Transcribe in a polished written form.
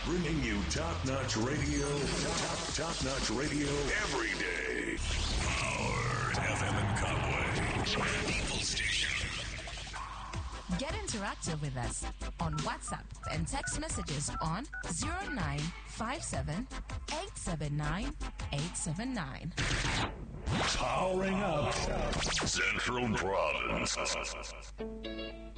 Bringing you top-notch radio, top-notch radio every day. Powered FM and Conway. People Station. Get interactive with us on WhatsApp and text messages on 0957 879 879. Powering up Central Province.